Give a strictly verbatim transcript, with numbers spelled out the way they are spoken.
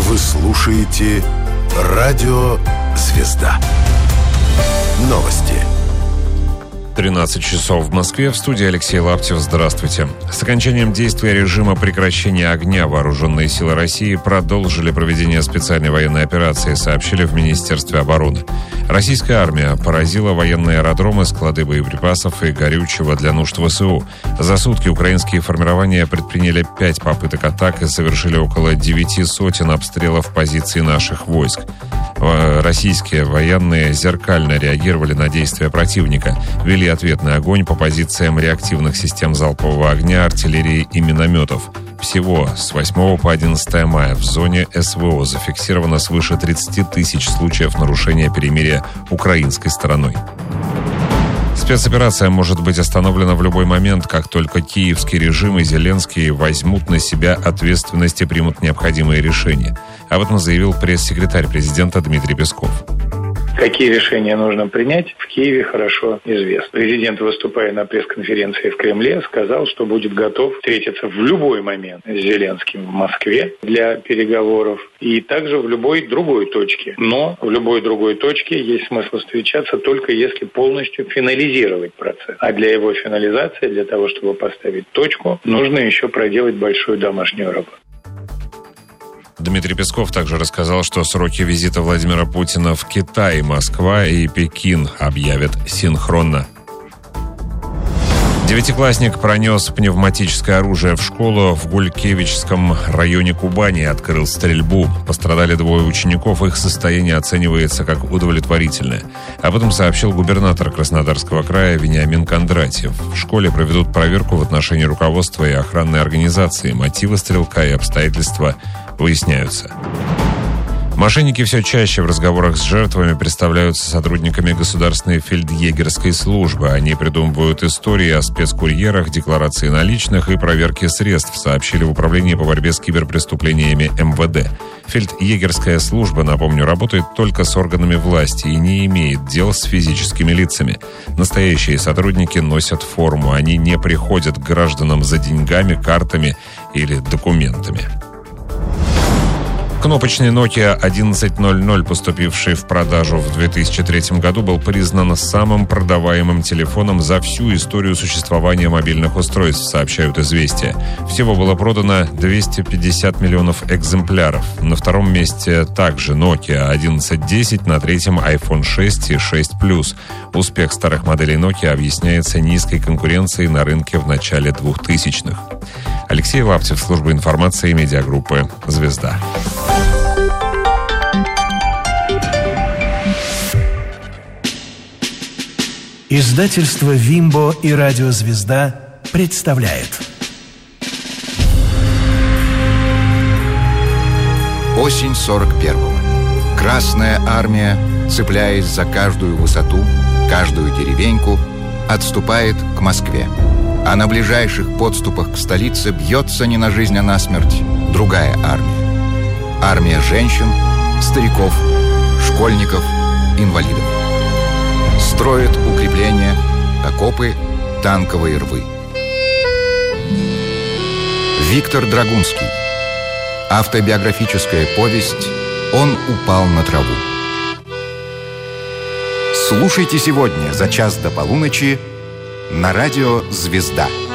Вы слушаете «Радио Звезда». Новости. тринадцать часов в Москве. В студии Алексей Лаптев. Здравствуйте. С окончанием действия режима прекращения огня вооруженные силы России продолжили проведение специальной военной операции, сообщили в Министерстве обороны. Российская армия поразила военные аэродромы, склады боеприпасов и горючего для нужд ВСУ. За сутки украинские формирования предприняли пять попыток атак и совершили около девяти сотен обстрелов позиций наших войск. Российские военные зеркально реагировали на действия противника, вели ответный огонь по позициям реактивных систем залпового огня, артиллерии и минометов. Всего с восьмого по одиннадцатое мая в зоне СВО зафиксировано свыше тридцати тысяч случаев нарушения перемирия украинской стороной. Спецоперация может быть остановлена в любой момент, как только киевский режим и Зеленский возьмут на себя ответственность и примут необходимые решения. Об этом заявил пресс-секретарь президента Дмитрий Песков. Какие решения нужно принять, в Киеве хорошо известно. Президент, выступая на пресс-конференции в Кремле, сказал, что будет готов встретиться в любой момент с Зеленским в Москве для переговоров и также в любой другой точке. Но в любой другой точке есть смысл встречаться только если полностью финализировать процесс. А для его финализации, для того, чтобы поставить точку, нужно еще проделать большую домашнюю работу. Дмитрий Песков также рассказал, что сроки визита Владимира Путина в Китай, Москва и Пекин объявят синхронно. Девятиклассник пронес пневматическое оружие в школу в Гулькевичском районе Кубани и открыл стрельбу. Пострадали двое учеников, их состояние оценивается как удовлетворительное. Об этом сообщил губернатор Краснодарского края Вениамин Кондратьев. В школе проведут проверку в отношении руководства и охранной организации. Мотивы стрелка и обстоятельства выясняются. Мошенники все чаще в разговорах с жертвами представляются сотрудниками Государственной фельдъегерской службы. Они придумывают истории о спецкурьерах, декларации наличных и проверке средств, сообщили в Управлении по борьбе с киберпреступлениями эм вэ дэ. Фельдъегерская служба, напомню, работает только с органами власти и не имеет дел с физическими лицами. Настоящие сотрудники носят форму, они не приходят к гражданам за деньгами, картами или документами. Кнопочный Nokia одиннадцать ноль ноль, поступивший в продажу в две тысячи третьем году, был признан самым продаваемым телефоном за всю историю существования мобильных устройств, сообщают «Известия». Всего было продано двести пятьдесят миллионов экземпляров. На втором месте также Nokia одиннадцать десять, на третьем айфон шесть и шесть плюс. Успех старых моделей Nokia объясняется низкой конкуренцией на рынке в начале двухтысячных. Алексей Лаптев, служба информации медиагруппы «Звезда». Издательство «Вимбо» и «Радио Звезда» представляет. Осень сорок первого. Красная армия, цепляясь за каждую высоту, каждую деревеньку, отступает к Москве. А на ближайших подступах к столице бьется не на жизнь, а на смерть другая армия. Армия женщин, стариков, школьников, инвалидов. Строят укрепления, окопы, танковые рвы. Виктор Драгунский. Автобиографическая повесть «Он упал на траву». Слушайте сегодня за час до полуночи на радио «Звезда».